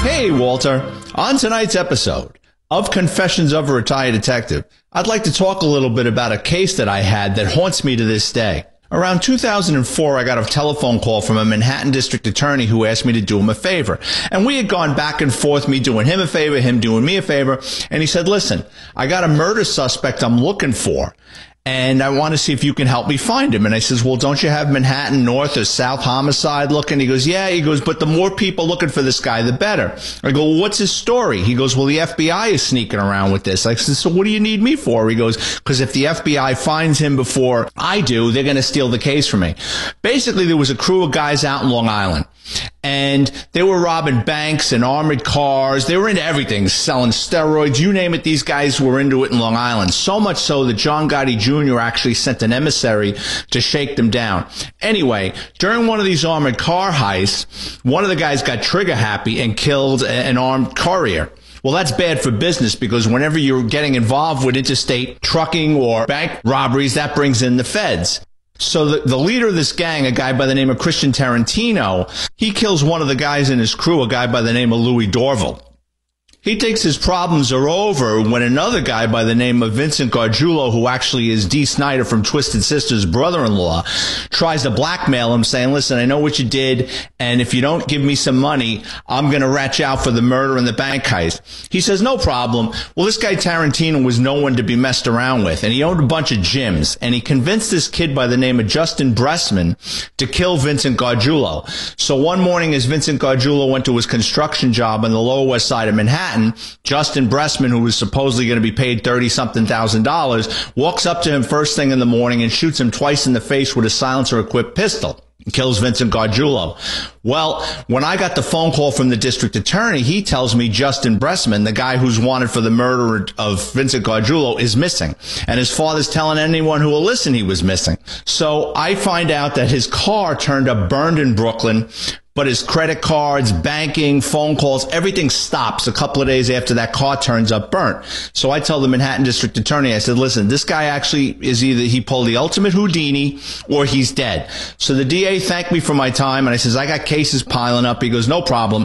Hey, Walter. On tonight's episode of Confessions of a Retired Detective, I'd like to talk a little bit about a case that I had that haunts me to this day. Around 2004, I got a telephone call from a Manhattan district attorney who asked me to do him a favor. And we had gone back and forth, me doing him a favor, him doing me a favor. And he said, listen, I got a murder suspect I'm looking for, and I want to see if you can help me find him. And I says, well, don't you have Manhattan North or South homicide looking? He goes, yeah. He goes, but the more people looking for this guy, the better. I go, well, what's his story? He goes, well, the FBI is sneaking around with this. I said, so what do you need me for? He goes, because if the FBI finds him before I do, they're going to steal the case from me. Basically, there was a crew of guys out in Long Island, and they were robbing banks and armored cars. They were into everything, selling steroids, you name it. These guys were into it in Long Island. So much so that John Gotti Jr. actually sent an emissary to shake them down. Anyway, during one of these armored car heists, one of the guys got trigger happy and killed an armed courier. Well, that's bad for business, because whenever you're getting involved with interstate trucking or bank robberies, that brings in the feds. So the leader of this gang, a guy by the name of Christian Tarantino, he kills one of the guys in his crew, a guy by the name of Louis Dorval. He thinks his problems are over when another guy by the name of Vincent Gargiulo, who actually is Dee Snider from Twisted Sister's brother-in-law, tries to blackmail him, saying, listen, I know what you did, and if you don't give me some money, I'm going to rat you out for the murder and the bank heist. He says, no problem. Well, this guy Tarantino was no one to be messed around with, and he owned a bunch of gyms, and he convinced this kid by the name of Justin Bressman to kill Vincent Gargiulo. So one morning, as Vincent Gargiulo went to his construction job on the Lower West Side of Manhattan, Justin Bressman, who was supposedly going to be paid $30-something thousand, walks up to him first thing in the morning and shoots him twice in the face with a silencer-equipped pistol. Kills Vincent Gargiulo. Well, when I got the phone call from the district attorney, he tells me Justin Bressman, the guy who's wanted for the murder of Vincent Gargiulo, is missing. And his father's telling anyone who will listen he was missing. So I find out that his car turned up burned in Brooklyn, but his credit cards, banking, phone calls, everything stops a couple of days after that car turns up burnt. So I tell the Manhattan district attorney, I said, listen, this guy actually is either he pulled the ultimate Houdini or he's dead. So the DA thanked me for my time, and I says, I got cases piling up. He goes, no problem.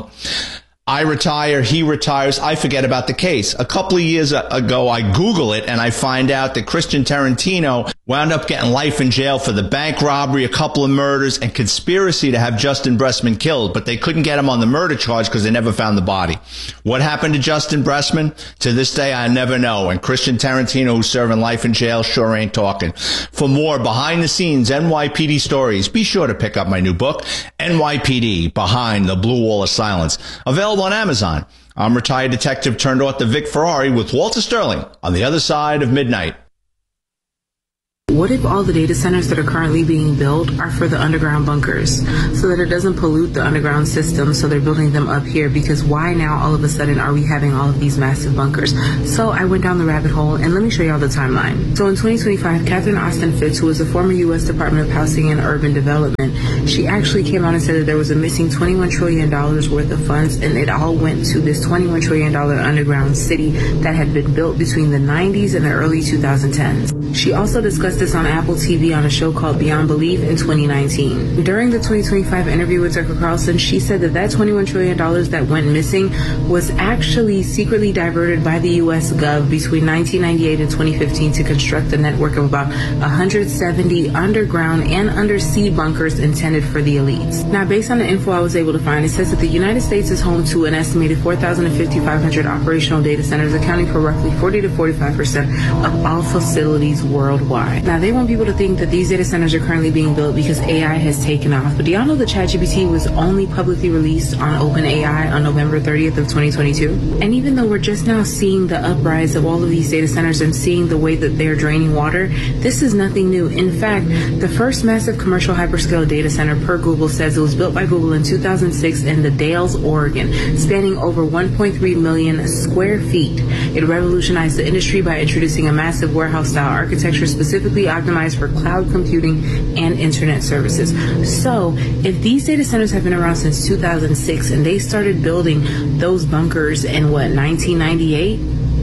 I retire, he retires, I forget about the case. A couple of years ago, I Google it, and I find out that Christian Tarantino wound up getting life in jail for the bank robbery, a couple of murders, and conspiracy to have Justin Bressman killed, but they couldn't get him on the murder charge because they never found the body. What happened to Justin Bressman? To this day, I never know, and Christian Tarantino, who's serving life in jail, sure ain't talking. For more behind-the-scenes NYPD stories, be sure to pick up my new book, NYPD, Behind the Blue Wall of Silence, available on Amazon. I'm retired detective turned author Vic Ferrari with Walter Sterling on the other side of midnight. What if all the data centers that are currently being built are for the underground bunkers so that it doesn't pollute the underground system, so they're building them up here? Because why now all of a sudden are we having all of these massive bunkers? So I went down the rabbit hole, and let me show y'all the timeline. So in 2025, Catherine Austin Fitts, who was a former U.S. Department of Housing and Urban Development, she actually came out and said that there was a missing $21 trillion worth of funds, and it all went to this $21 trillion underground city that had been built between the 90s and the early 2010s. She also discussed this on Apple TV on a show called Beyond Belief in 2019. During the 2025 interview with Tucker Carlson, she said that that $21 trillion that went missing was actually secretly diverted by the U.S. Gov between 1998 and 2015 to construct a network of about 170 underground and undersea bunkers intended for the elites. Now, based on the info I was able to find, it says that the United States is home to an estimated 4,500 operational data centers, accounting for roughly 40 to 45% of all facilities worldwide. Now, they want people to think that these data centers are currently being built because AI has taken off. But do y'all know that ChatGPT was only publicly released on OpenAI on November 30th of 2022? And even though we're just now seeing the uprise of all of these data centers and seeing the way that they're draining water, this is nothing new. In fact, the first massive commercial hyperscale data center per Google says it was built by Google in 2006 in the Dalles, Oregon, spanning over 1.3 million square feet. It revolutionized the industry by introducing a massive warehouse-style architecture specifically optimized for cloud computing and internet services. So, if these data centers have been around since 2006 and they started building those bunkers in 1998?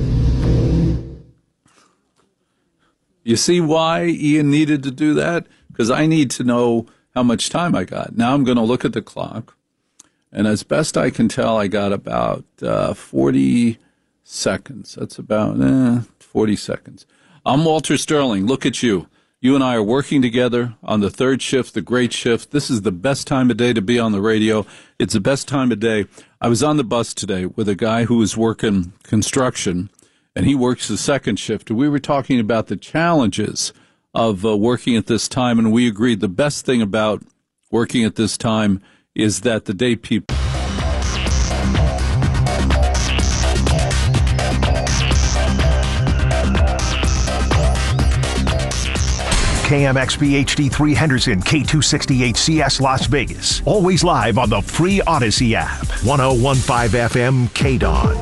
You see why Ian needed to do that? Because I need to know how much time I got. Now I'm going to look at the clock, And as best I can tell, I got about 40 seconds. That's about 40 seconds. I'm Walter Sterling. Look at you. You and I are working together on the third shift, the great shift. This is the best time of day to be on the radio. It's the best time of day. I was on the bus today with a guy who was working construction, and he works the second shift. We were talking about the challenges of working at this time, and we agreed the best thing about working at this time is that the day people... KMXB HD3 Henderson, K268CS Las Vegas. Always live on the free Odyssey app. 1015 FM KDAWN.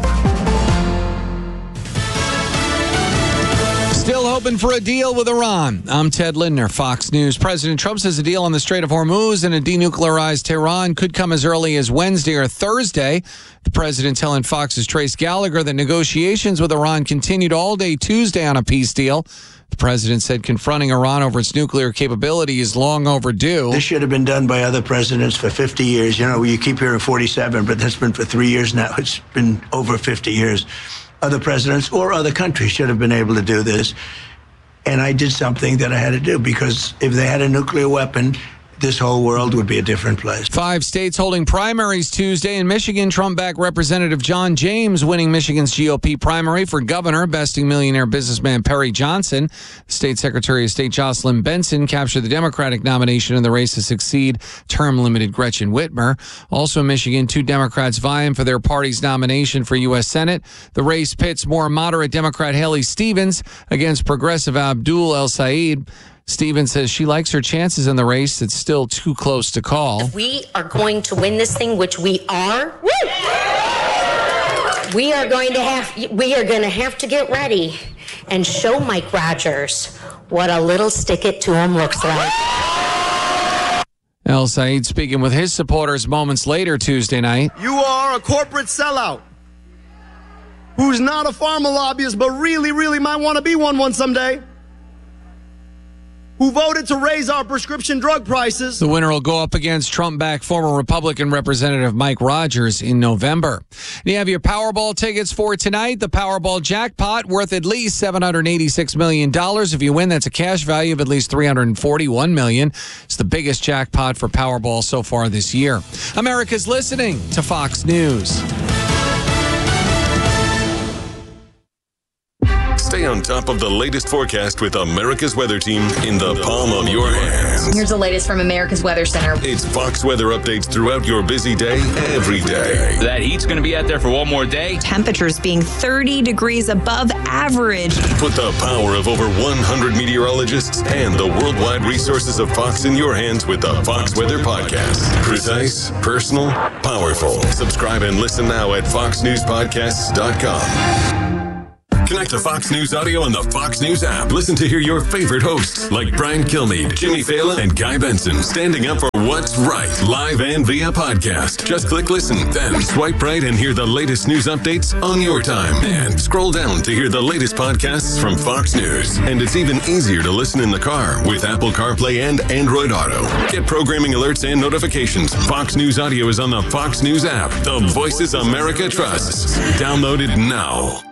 Still hoping for a deal with Iran. I'm Ted Lindner, Fox News. President Trump says a deal on the Strait of Hormuz and a denuclearized Tehran could come as early as Wednesday or Thursday. The president telling Fox's Trace Gallagher that negotiations with Iran continued all day Tuesday on a peace deal. The president said confronting Iran over its nuclear capability is long overdue. This should have been done by other presidents for 50 years. You know, you keep hearing 47, but that's been for 3 years now. It's been over 50 years. Other presidents or other countries should have been able to do this. And I did something that I had to do because if they had a nuclear weapon, this whole world would be a different place. 5 states holding primaries Tuesday. In Michigan, Trump-backed Representative John James winning Michigan's GOP primary for governor, besting millionaire businessman Perry Johnson. State Secretary of State Jocelyn Benson captured the Democratic nomination in the race to succeed term-limited Gretchen Whitmer. Also in Michigan, 2 Democrats vying for their party's nomination for U.S. Senate. The race pits more moderate Democrat Haley Stevens against progressive Abdul El-Sayed. Stevens says she likes her chances in the race. It's still too close to call. If we are going to win this thing, which we are, we are going to have to get ready and show Mike Rogers what a little stick it to him looks like. El-Sayed speaking with his supporters moments later Tuesday night. You are a corporate sellout who's not a pharma lobbyist, but really, really might want to be one someday. Who voted to raise our prescription drug prices. The winner will go up against Trump-backed former Republican Representative Mike Rogers in November. You have your Powerball tickets for tonight. The Powerball jackpot worth at least $786 million. If you win, that's a cash value of at least $341 million. It's the biggest jackpot for Powerball so far this year. America's listening to Fox News. Stay on top of the latest forecast with America's Weather Team in the palm of your hands. Here's the latest from America's Weather Center. It's Fox weather updates throughout your busy day, every day. That heat's going to be out there for one more day. Temperatures being 30 degrees above average. Put the power of over 100 meteorologists and the worldwide resources of Fox in your hands with the Fox Weather Podcast. Precise, personal, powerful. Subscribe and listen now at foxnewspodcasts.com. Connect to Fox News Audio on the Fox News app. Listen to hear your favorite hosts like Brian Kilmeade, Jimmy Fallon, and Guy Benson standing up for what's right, live and via podcast. Just click listen, then swipe right and hear the latest news updates on your time. And scroll down to hear the latest podcasts from Fox News. And it's even easier to listen in the car with Apple CarPlay and Android Auto. Get programming alerts and notifications. Fox News Audio is on the Fox News app. The voices America trusts. Download it now.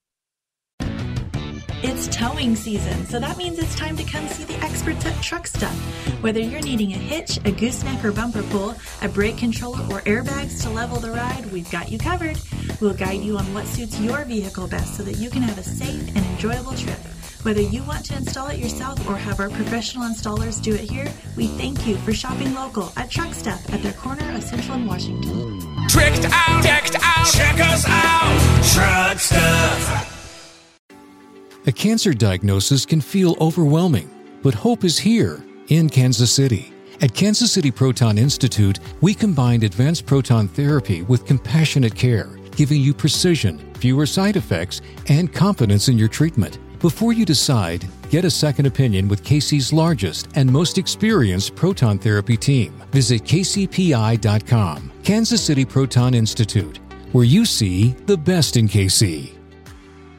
It's towing season, so that means it's time to come see the experts at Truck Stuff. Whether you're needing a hitch, a gooseneck or bumper pull, a brake controller, or airbags to level the ride, we've got you covered. We'll guide you on what suits your vehicle best so that you can have a safe and enjoyable trip. Whether you want to install it yourself or have our professional installers do it here, we thank you for shopping local at Truck Stuff at their corner of Central and Washington. Tricked out, decked out, check us out, Truck Stuff. A cancer diagnosis can feel overwhelming, but hope is here in Kansas City. At Kansas City Proton Institute, we combined advanced proton therapy with compassionate care, giving you precision, fewer side effects, and confidence in your treatment. Before you decide, get a second opinion with KC's largest and most experienced proton therapy team. Visit kcpi.com. Kansas City Proton Institute, where you see the best in KC.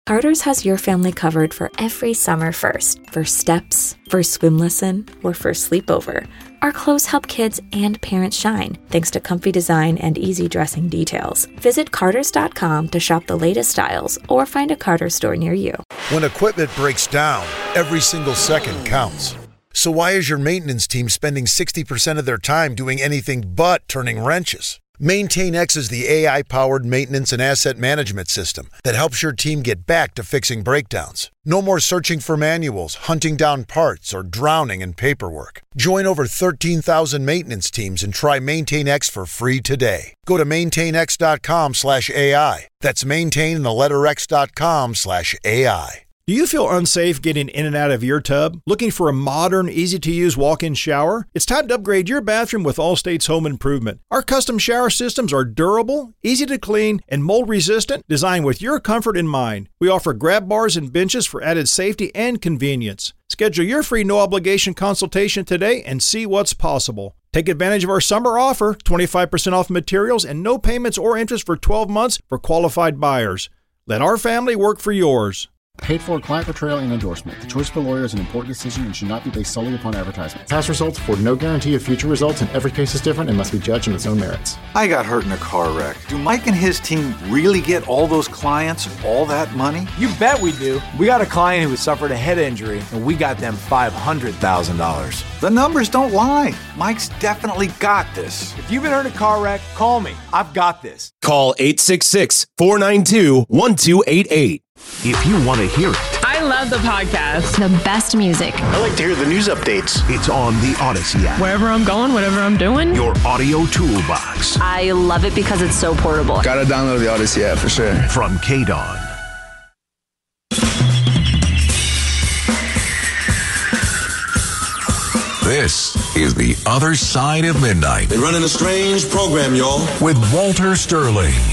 Carter's has your family covered for every summer first steps, first swim lesson, or first sleepover. Our clothes help kids and parents shine, thanks to comfy design and easy dressing details. Visit Carters.com to shop the latest styles or find a Carter's store near you. When equipment breaks down, every single second counts. So why is your maintenance team spending 60% of their time doing anything but turning wrenches? MaintainX is the AI-powered maintenance and asset management system that helps your team get back to fixing breakdowns. No more searching for manuals, hunting down parts, or drowning in paperwork. Join over 13,000 maintenance teams and try MaintainX for free today. Go to maintainx.com/AI. That's maintain and the letter x.com/AI. Do you feel unsafe getting in and out of your tub? Looking for a modern, easy-to-use walk-in shower? It's time to upgrade your bathroom with Allstate's Home Improvement. Our custom shower systems are durable, easy to clean, and mold-resistant, designed with your comfort in mind. We offer grab bars and benches for added safety and convenience. Schedule your free no-obligation consultation today and see what's possible. Take advantage of our summer offer, 25% off materials and no payments or interest for 12 months for qualified buyers. Let our family work for yours. Paid for client portrayal and endorsement. The choice of a lawyer is an important decision and should not be based solely upon advertisement. Past results afford no guarantee of future results, and every case is different and must be judged on its own merits. I got hurt in a car wreck. Do Mike and his team really get all those clients all that money? You bet we do. We got a client who suffered a head injury, and we got them $500,000. The numbers don't lie. Mike's definitely got this. If you've been hurt in a car wreck, call me. I've got this. Call 866-492-1288. If you want to hear it. I love the podcast. The best music. I like to hear the news updates. It's on the Odyssey app. Wherever I'm going, whatever I'm doing. Your audio toolbox. I love it because it's so portable. Gotta download the Odyssey app for sure. From KDON. This is The Other Side of Midnight. They're running a strange program, y'all. With Walter Sterling.